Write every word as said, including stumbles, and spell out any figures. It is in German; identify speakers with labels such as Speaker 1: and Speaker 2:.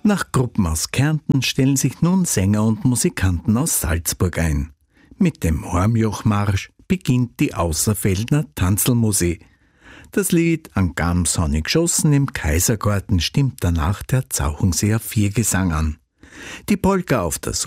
Speaker 1: Nach Gruppen aus Kärnten stellen sich nun Sänger und Musikanten aus Salzburg ein. Mit dem Hormjochmarsch beginnt die Außerfeldner Tanzelmusik. Das Lied An Gams Sonnig geschossen im Kaisergarten stimmt danach der Zauchenseer Viergesang an. Die Polka auf der